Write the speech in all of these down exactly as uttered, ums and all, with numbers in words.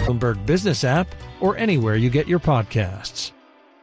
Bloomberg Business app, or anywhere you get your podcasts.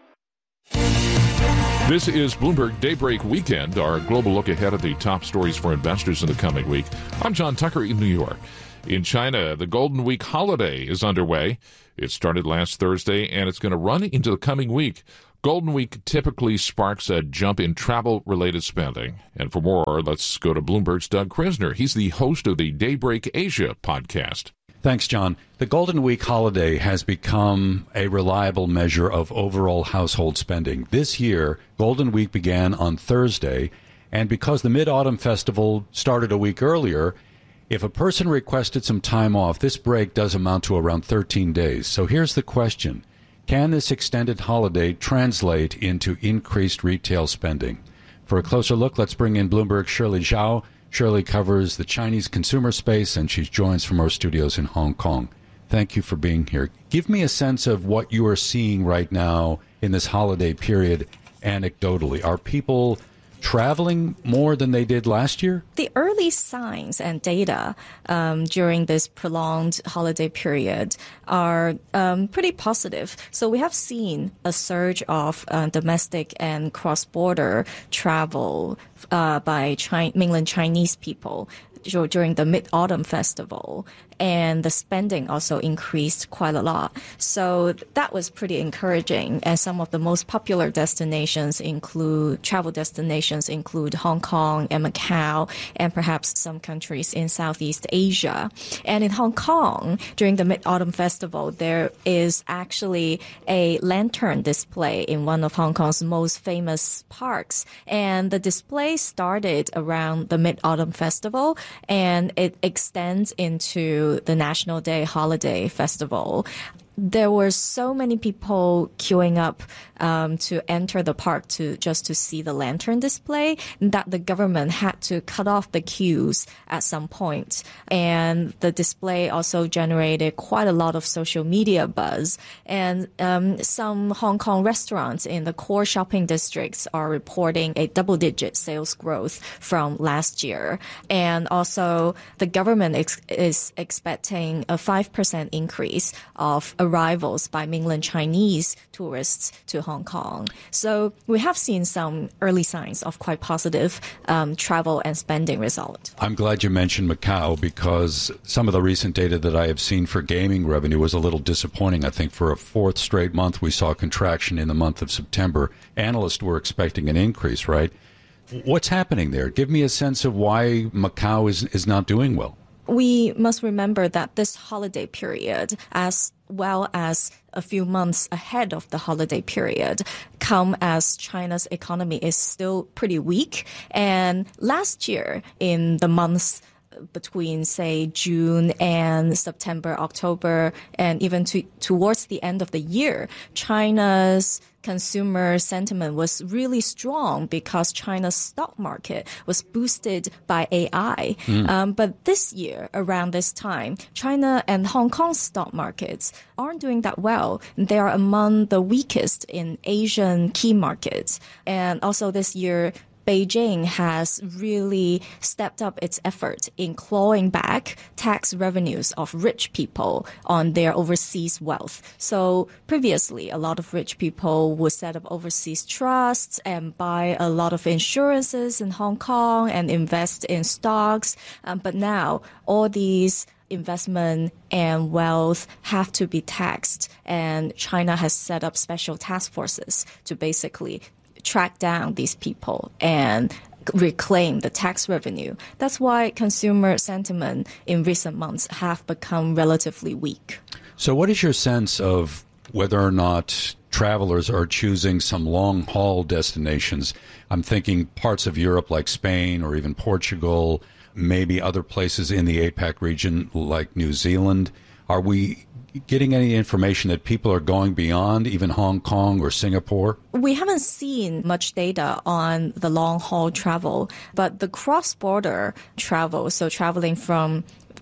This is Bloomberg Daybreak Weekend, our global look ahead at the top stories for investors in the coming week. I'm John Tucker in New York. In China, the Golden Week holiday is underway. It started last Thursday, and it's going to run into the coming week. Golden Week typically sparks a jump in travel-related spending. And for more, let's go to Bloomberg's Doug Krisner. He's the host of the Daybreak Asia podcast. Thanks, John. The Golden Week holiday has become a reliable measure of overall household spending. This year, Golden Week began on Thursday, and because the Mid-Autumn Festival started a week earlier, if a person requested some time off, this break does amount to around thirteen days. So here's the question. Can this extended holiday translate into increased retail spending? For a closer look, let's bring in Bloomberg's Shirley Zhao. Shirley covers the Chinese consumer space, and she joins from our studios in Hong Kong. Thank you for being here. Give me a sense of what you are seeing right now in this holiday period anecdotally. Are people traveling more than they did last year? The early signs and data um, during this prolonged holiday period are um, pretty positive. So we have seen a surge of uh, domestic and cross-border travel uh, by Chi- mainland Chinese people during the Mid-Autumn Festival, and the spending also increased quite a lot. So that was pretty encouraging. And some of the most popular destinations include, travel destinations include Hong Kong and Macau, and perhaps some countries in Southeast Asia. And in Hong Kong, during the Mid-Autumn Festival, there is actually a lantern display in one of Hong Kong's most famous parks. And the display started around the Mid-Autumn Festival, and it extends into the National Day holiday festival. There were so many people queuing up um, to enter the park to just to see the lantern display that the government had to cut off the queues at some point. And the display also generated quite a lot of social media buzz. And um, some Hong Kong restaurants in the core shopping districts are reporting a double-digit sales growth from last year. And also, the government ex- is expecting a five percent increase of arrivals by mainland Chinese tourists to Hong Kong. So we have seen some early signs of quite positive um, travel and spending result. I'm glad you mentioned Macau, because some of the recent data that I have seen for gaming revenue was a little disappointing. I think for a fourth straight month, we saw a contraction in the month of September. Analysts were expecting an increase, right? What's happening there? Give me a sense of why Macau is, is not doing well. We must remember that this holiday period, as well as a few months ahead of the holiday period, come as China's economy is still pretty weak. And last year, in the months between, say, June and September, October, and even to, towards the end of the year, China's consumer sentiment was really strong because China's stock market was boosted by A I. Mm. Um, but this year, around this time, China and Hong Kong's stock markets aren't doing that well. They are among the weakest in Asian key markets. And also this year, Beijing has really stepped up its effort in clawing back tax revenues of rich people on their overseas wealth. So previously, a lot of rich people would set up overseas trusts and buy a lot of insurances in Hong Kong and invest in stocks. Um, but now all these investment and wealth have to be taxed, and China has set up special task forces to basically track down these people and reclaim the tax revenue. That's why consumer sentiment in recent months have become relatively weak. So what is your sense of whether or not travelers are choosing some long-haul destinations? I'm thinking parts of Europe like Spain or even Portugal, maybe other places in the APAC region like New Zealand. Are we getting any information that people are going beyond even Hong Kong or Singapore? We haven't seen much data on the long-haul travel, but the cross-border travel, so traveling from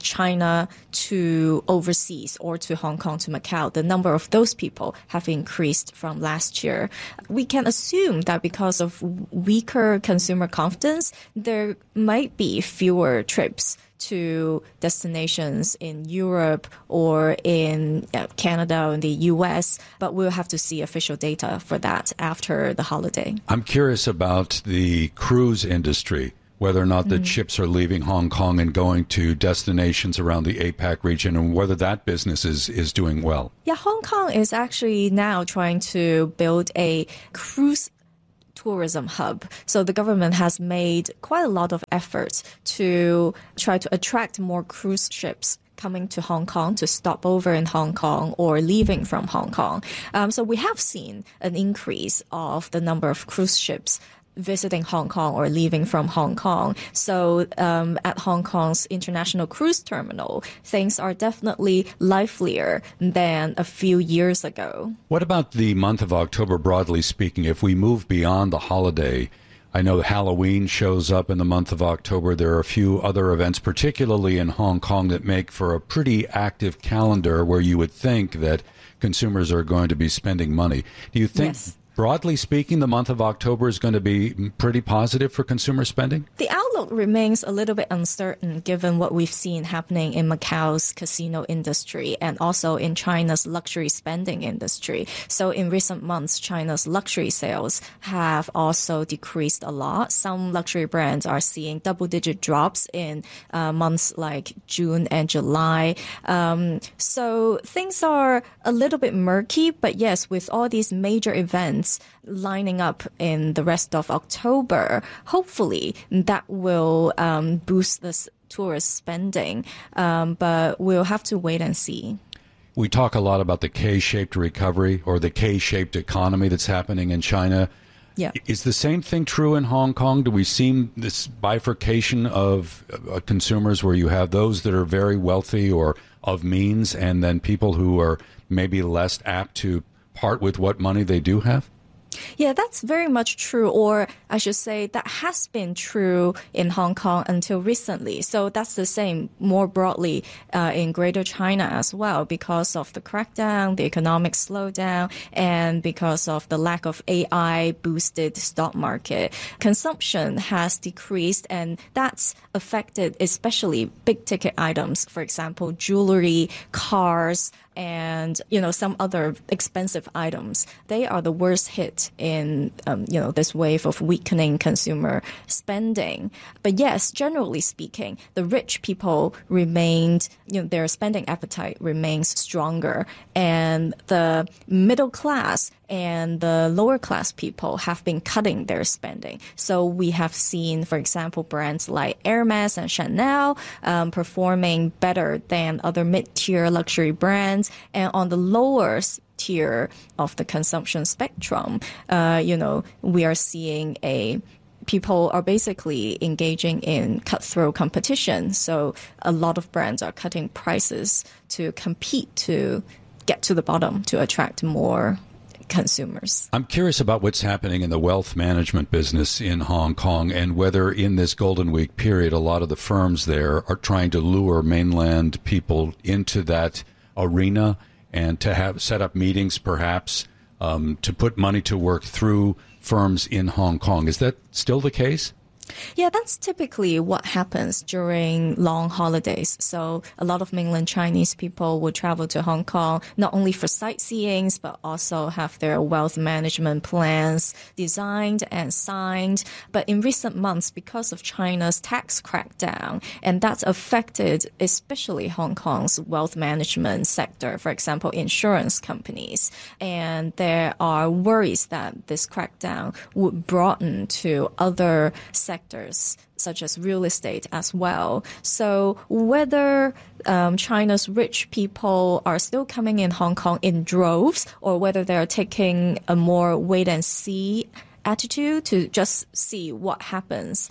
China to overseas or to Hong Kong to Macau, the number of those people have increased from last year. We can assume that because of weaker consumer confidence, there might be fewer trips to destinations in Europe or in uh, Canada or in the U S, but we'll have to see official data for that after the holiday. I'm curious about the cruise industry, whether or not the mm. ships are leaving Hong Kong and going to destinations around the APAC region, and whether that business is, is doing well. Yeah, Hong Kong is actually now trying to build a cruise tourism hub. So the government has made quite a lot of efforts to try to attract more cruise ships coming to Hong Kong to stop over in Hong Kong or leaving from Hong Kong. Um, so we have seen an increase of the number of cruise ships visiting Hong Kong or leaving from Hong Kong. So um, at Hong Kong's International Cruise Terminal, things are definitely livelier than a few years ago. What about the month of October, broadly speaking? If we move beyond the holiday, I know Halloween shows up in the month of October. There are a few other events, particularly in Hong Kong, that make for a pretty active calendar where you would think that consumers are going to be spending money. Do you think... Yes. Broadly speaking, the month of October is going to be pretty positive for consumer spending? The outlook remains a little bit uncertain given what we've seen happening in Macau's casino industry and also in China's luxury spending industry. So in recent months, China's luxury sales have also decreased a lot. Some luxury brands are seeing double-digit drops in uh, months like June and July. Um, so things are a little bit murky, but yes, with all these major events lining up in the rest of October, hopefully that will um, boost this tourist spending, um, but we'll have to wait and see. We talk a lot about the K-shaped recovery or the K-shaped economy that's happening in China. Yeah. Is the same thing true in Hong Kong? Do we see this bifurcation of uh, consumers where you have those that are very wealthy or of means and then people who are maybe less apt to part with what money they do have? Yeah, that's very much true, or I should say that has been true in Hong Kong until recently. So that's the same more broadly uh, in Greater China as well because of the crackdown, the economic slowdown, and because of the lack of A I-boosted stock market. Consumption has decreased, and that's affected especially big-ticket items, for example, jewelry, cars, and, you know, some other expensive items. They are the worst hit in, um, you know, this wave of weakening consumer spending. But yes, generally speaking, the rich people remained, you know, their spending appetite remains stronger. And the middle class and the lower class people have been cutting their spending. So we have seen, for example, brands like Hermes and Chanel um, performing better than other mid-tier luxury brands. And on the lower tier of the consumption spectrum, uh, you know, we are seeing a people are basically engaging in cutthroat competition. So a lot of brands are cutting prices to compete to get to the bottom to attract more consumers. I'm curious about what's happening in the wealth management business in Hong Kong and whether in this Golden Week period a lot of the firms there are trying to lure mainland people into that arena and to have set up meetings perhaps um, to put money to work through firms in Hong Kong. Is that still the case? Yeah, that's typically what happens during long holidays. So a lot of mainland Chinese people will travel to Hong Kong, not only for sightseeing, but also have their wealth management plans designed and signed. But in recent months, because of China's tax crackdown, and that's affected especially Hong Kong's wealth management sector, for example, insurance companies. And there are worries that this crackdown would broaden to other sectors. sectors such as real estate as well. So whether um, China's rich people are still coming in Hong Kong in droves or whether they're taking a more wait and see attitude to just see what happens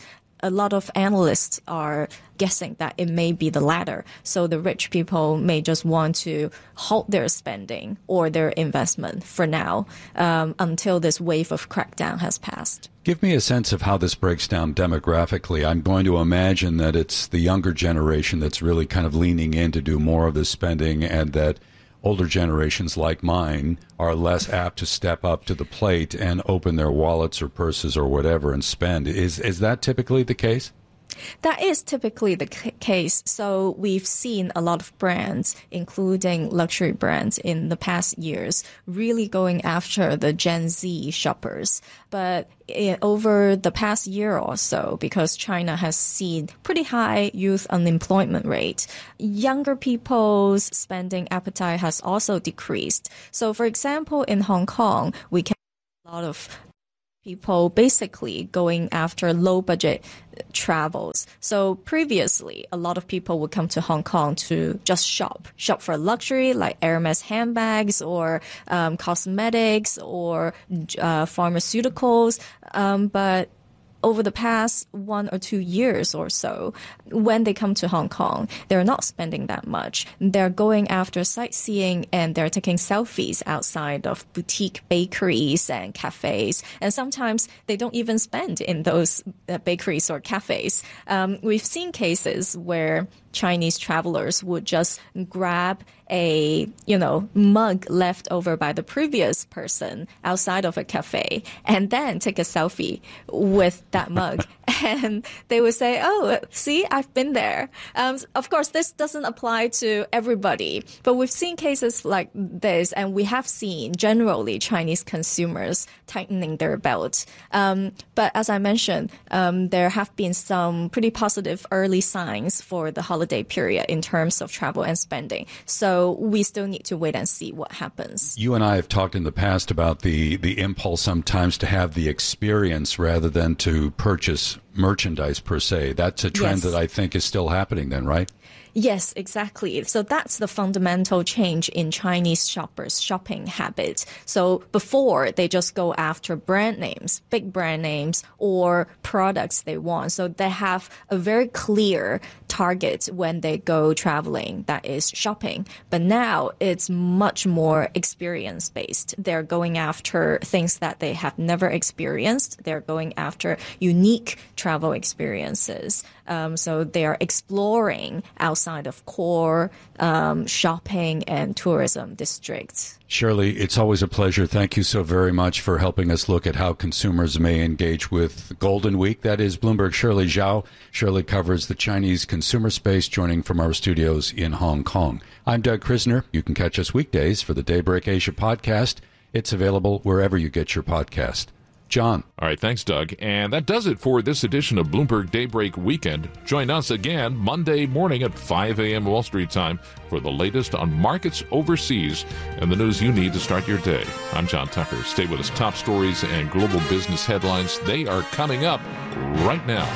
a lot of analysts are guessing that it may be the latter. So the rich people may just want to halt their spending or their investment for now um, until this wave of crackdown has passed. Give me a sense of how this breaks down demographically. I'm going to imagine that it's the younger generation that's really kind of leaning in to do more of this spending, and that older generations like mine are less apt to step up to the plate and open their wallets or purses or whatever and spend. Is is that typically the case? That is typically the c- case. So we've seen a lot of brands, including luxury brands in the past years, really going after the Gen Z shoppers. But in, over the past year or so, because China has seen pretty high youth unemployment rate, younger people's spending appetite has also decreased. So for example, in Hong Kong, we can see a lot of people basically going after low budget travels. So previously, a lot of people would come to Hong Kong to just shop, shop for luxury like Hermes handbags or um, cosmetics or uh, pharmaceuticals. Um, but over the past one or two years or so, when they come to Hong Kong, they're not spending that much. They're going after sightseeing and they're taking selfies outside of boutique bakeries and cafes. And sometimes they don't even spend in those uh, bakeries or cafes. Um, we've seen cases where Chinese travelers would just grab a, you know, mug left over by the previous person outside of a cafe and then take a selfie with that mug. And they would say, oh, see, I've been there. Um, of course, this doesn't apply to everybody, but we've seen cases like this, and we have seen generally Chinese consumers tightening their belt. Um, but as I mentioned, um, there have been some pretty positive early signs for the holiday period in terms of travel and spending. So we still need to wait and see what happens. You and I have talked in the past about the, the impulse sometimes to have the experience rather than to purchase merchandise per se. That's a trend Yes. that I think is still happening then, right? Yes, exactly. So that's the fundamental change in Chinese shoppers' shopping habits. So before, they just go after brand names, big brand names, or products they want. So they have a very clear target when they go traveling, that is shopping. But now it's much more experience-based. They're going after things that they have never experienced. They're going after unique travel experiences. Um, so they are exploring outside of core um, shopping and tourism districts. Shirley, it's always a pleasure. Thank you so very much for helping us look at how consumers may engage with Golden Week. That is Bloomberg Shirley Zhao. Shirley covers the Chinese consumer space, joining from our studios in Hong Kong. I'm Doug Krisner. You can catch us weekdays for the Daybreak Asia podcast. It's available wherever you get your podcast. John. All right, thanks, Doug. And that does it for this edition of Bloomberg Daybreak Weekend. Join us again Monday morning at five a.m. Wall Street time for the latest on markets overseas and the news you need to start your day. I'm John Tucker. Stay with us. Top stories and global business headlines, they are coming up right now.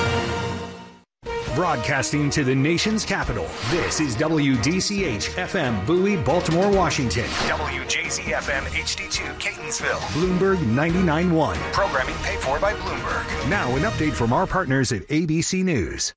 Broadcasting to the nation's capital, this is W D C H F M Bowie, Baltimore, Washington. W J Z F M H D two Catonsville. Bloomberg ninety-nine point one. Programming paid for by Bloomberg. Now an update from our partners at A B C News.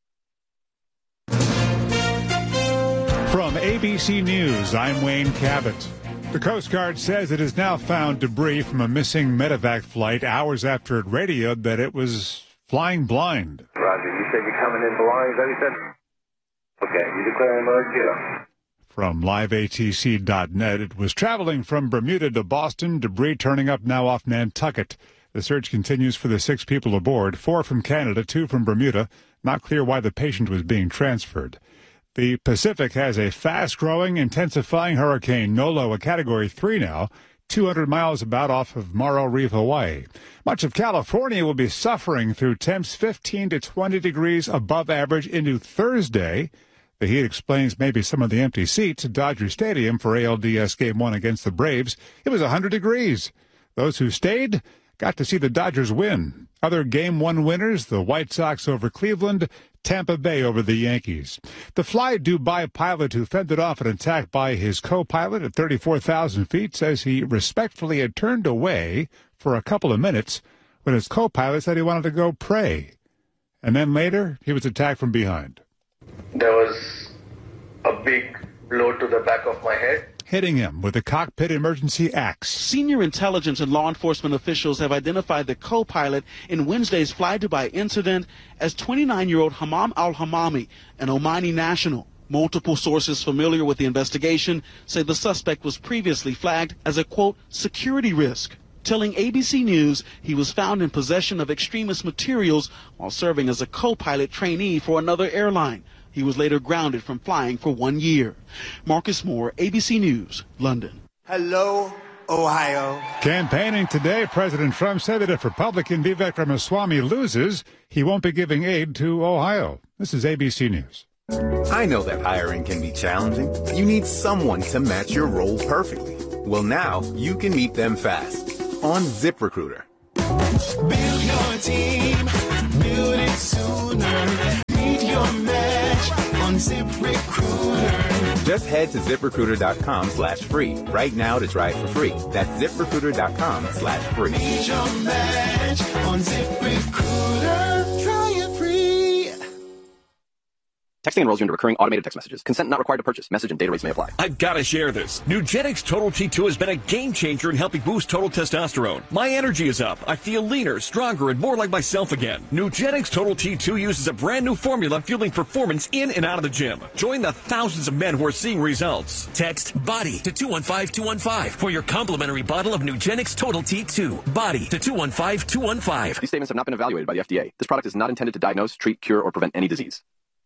From A B C News, I'm Wayne Cabot. The Coast Guard says it has now found debris from a missing medevac flight hours after it radioed that it was flying blind. Roger, you said you're coming in belongings, is that what you said? Okay, you declaring emergency? From live A T C dot net, it was traveling from Bermuda to Boston, debris turning up now off Nantucket. The search continues for the six people aboard, four from Canada, two from Bermuda. Not clear why the patient was being transferred. The Pacific has a fast-growing, intensifying hurricane, Nolo, a Category three now, two hundred miles about off of Morro Reef, Hawaii. Much of California will be suffering through temps fifteen to twenty degrees above average into Thursday. The heat explains maybe some of the empty seats at Dodger Stadium for A L D S Game one against the Braves. It was one hundred degrees. Those who stayed got to see the Dodgers win. Other Game one winners, the White Sox over Cleveland, Tampa Bay over the Yankees. The Fly Dubai pilot who fended off an attack by his co-pilot at thirty-four thousand feet says he respectfully had turned away for a couple of minutes when his co-pilot said he wanted to go pray. And then later, he was attacked from behind. There was a big blow to the back of my head, hitting him with a cockpit emergency axe. Senior intelligence and law enforcement officials have identified the co-pilot in Wednesday's fly-Dubai incident as twenty-nine-year-old Hammam al-Hammami, an Omani national. Multiple sources familiar with the investigation say the suspect was previously flagged as a, quote, security risk, telling A B C News he was found in possession of extremist materials while serving as a co-pilot trainee for another airline. He was later grounded from flying for one year. Marcus Moore, A B C News, London. Hello, Ohio. Campaigning today, President Trump said that if Republican Vivek Ramaswamy loses, he won't be giving aid to Ohio. This is A B C News. I know that hiring can be challenging. You need someone to match your role perfectly. Well, now you can meet them fast on ZipRecruiter. Build your team, build it sooner. Meet your match on ZipRecruiter. Just head to ZipRecruiter.com slash free right now to try it for free. That's ZipRecruiter.com slash free. Meet your match on ZipRecruiter. Try it free. Texting enrolls you into recurring automated text messages. Consent not required to purchase. Message and data rates may apply. I've got to share this. Nugenix Total T two has been a game changer in helping boost total testosterone. My energy is up. I feel leaner, stronger, and more like myself again. Nugenix Total T two uses a brand new formula fueling performance in and out of the gym. Join the thousands of men who are seeing results. Text BODY to two one five two one five for your complimentary bottle of Nugenix Total T two. BODY to two one five two one five. These statements have not been evaluated by the F D A. This product is not intended to diagnose, treat, cure, or prevent any disease.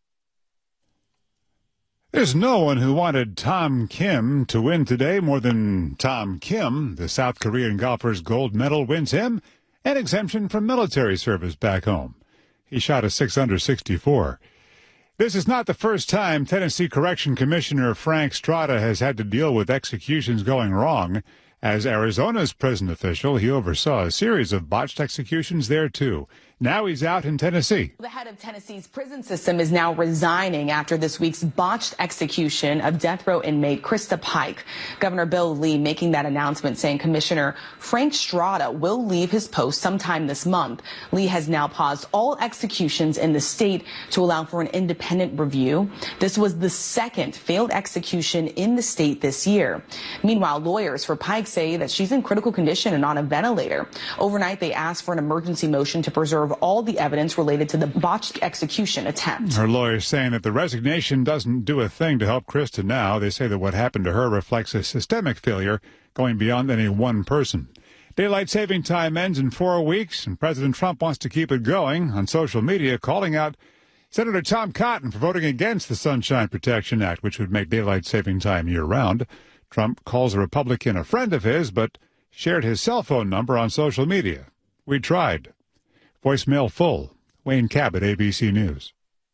There's no one who wanted Tom Kim to win today more than Tom Kim. The South Korean golfer's gold medal wins him an exemption from military service back home. He shot a six under sixty-four. This is not the first time Tennessee Correction Commissioner Frank Strada has had to deal with executions going wrong. As Arizona's prison official, he oversaw a series of botched executions there, too. Now he's out in Tennessee. The head of Tennessee's prison system is now resigning after this week's botched execution of death row inmate Krista Pike. Governor Bill Lee making that announcement, saying Commissioner Frank Strada will leave his post sometime this month. Lee has now paused all executions in the state to allow for an independent review. This was the second failed execution in the state this year. Meanwhile, lawyers for Pike say that she's in critical condition and on a ventilator. Overnight, they asked for an emergency motion to preserve all the evidence related to the botched execution attempt. Her lawyers saying that the resignation doesn't do a thing to help Krista now. They say that what happened to her reflects a systemic failure going beyond any one person. Daylight saving time ends in four weeks, and President Trump wants to keep it going on social media, calling out Senator Tom Cotton for voting against the Sunshine Protection Act, which would make daylight saving time year-round. Trump calls a Republican a friend of his, but shared his cell phone number on social media. We tried. Voicemail full. Wayne Cabot, A B C News.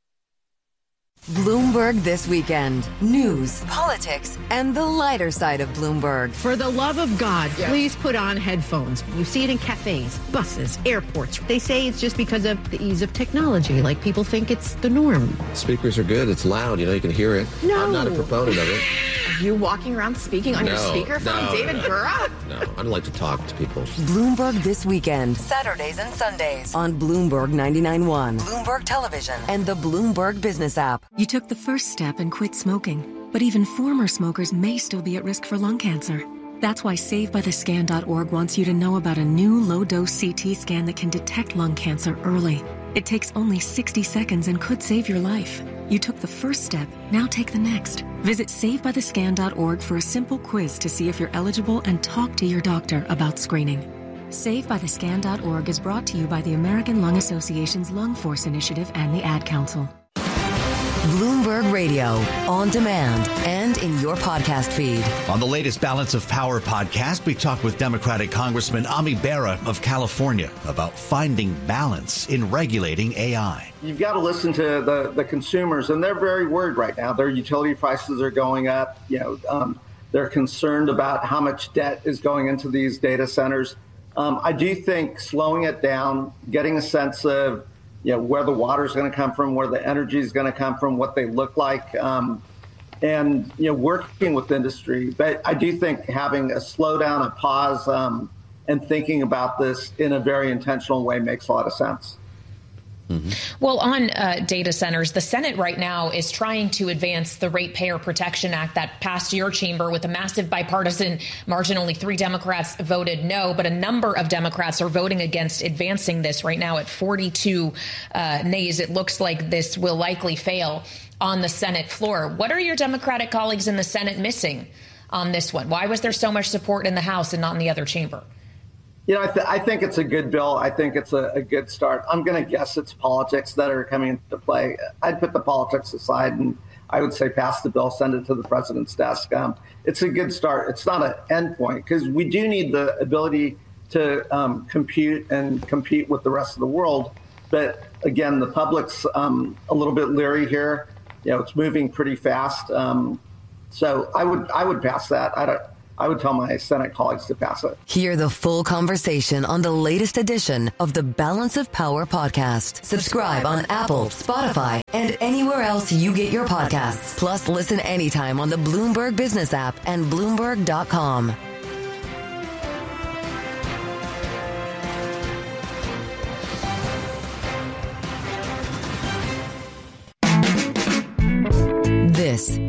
Bloomberg This Weekend. News, politics, and the lighter side of Bloomberg. For the love of God, yeah. Please put on headphones. You see it in cafes, buses, airports. They say it's just because of the ease of technology. Like people think it's the norm. Speakers are good. It's loud. You know, you can hear it. No. I'm not a proponent of it. Are you walking around speaking on no, your speakerphone, no, David no, Gura? No, I don't like to talk to people. Bloomberg This Weekend. Saturdays and Sundays on Bloomberg ninety-nine point one, Bloomberg Television, and the Bloomberg Business app. You took the first step and quit smoking, but even former smokers may still be at risk for lung cancer. That's why Save By The Scan dot org wants you to know about a new low-dose C T scan that can detect lung cancer early. It takes only sixty seconds and could save your life. You took the first step, now take the next. Visit Save By The Scan dot org for a simple quiz to see if you're eligible and talk to your doctor about screening. Save By The Scan dot org is brought to you by the American Lung Association's Lung Force Initiative and the Ad Council. Bloomberg Radio, on demand and in your podcast feed. On the latest Balance of Power podcast, we talked with Democratic Congressman Ami Bera of California about finding balance in regulating A I. You've got to listen to the, the consumers, and they're very worried right now. Their utility prices are going up. You know, um, they're concerned about how much debt is going into these data centers. Um, I do think slowing it down, getting a sense of you know, where the water is going to come from, where the energy is going to come from, what they look like, um, and, you know, working with industry. But I do think having a slowdown, a pause, um, and thinking about this in a very intentional way makes a lot of sense. Mm-hmm. Well, on uh, data centers, the Senate right now is trying to advance the Ratepayer Protection Act that passed your chamber with a massive bipartisan margin. Only three Democrats voted no, but a number of Democrats are voting against advancing this right now at forty-two uh, nays. It looks like this will likely fail on the Senate floor. What are your Democratic colleagues in the Senate missing on this one? Why was there so much support in the House and not in the other chamber? You know, I, th- I think it's a good bill. I think it's a, a good start. I'm going to guess it's politics that are coming into play. I'd put the politics aside and I would say pass the bill, send it to the president's desk. Um, it's a good start. It's not an end point because we do need the ability to um, compute and compete with the rest of the world. But again, the public's um, a little bit leery here. You know, it's moving pretty fast. Um, so I would I would pass that. I don't. I would tell my Senate colleagues to pass it. Hear the full conversation on the latest edition of the Balance of Power podcast. Subscribe on Apple, Spotify, and anywhere else you get your podcasts. Plus, listen anytime on the Bloomberg Business app and Bloomberg dot com. This